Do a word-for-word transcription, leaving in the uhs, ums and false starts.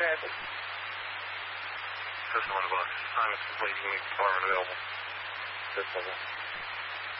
traffic. System on the bus. Time is complete. You can make the department available. System.